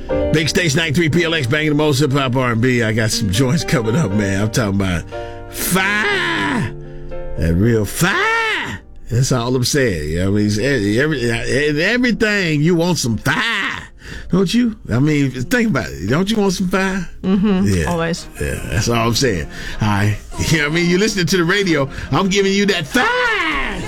Big Stage 93 PLX, banging the most hip hop R&B. I got some joints coming up, man. I'm talking about fire. That real fire. That's all I'm saying. You know what I mean, everything you want some fire, don't you? I mean, think about it. Don't you want some fire? Mm-hmm. Yeah. Always. Yeah, that's all I'm saying. All right. You know what I mean? You're listening to the radio. I'm giving you that fire.